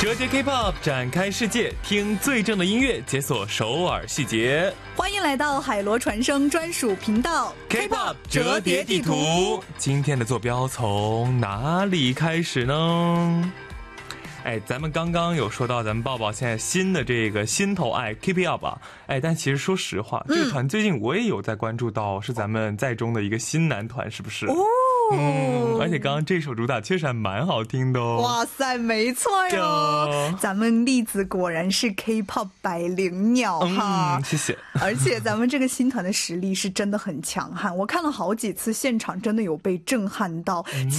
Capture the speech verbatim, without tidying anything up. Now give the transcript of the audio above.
折叠 K-pop 展开世界，听最正的音乐，解锁首尔细节。 欢迎来到海螺传声专属频道 K-pop 折叠地图。今天的坐标从哪里开始呢？哎，咱们刚刚有说到咱们抱抱现在新的这个心头爱 Keep It Up 啊，哎，但其实说实话，这个团最近我也有在关注到，是咱们在中的一个新男团，是不是？哦。嗯，而且刚刚这首主打确实还蛮好听的哦。 哇塞，没错哟，咱们栗子果然是 K-pop 百灵鸟哈。 嗯，谢谢。 而且咱们这个新团的实力是真的很强悍，我看了好几次现场，真的有被震撼到。嗯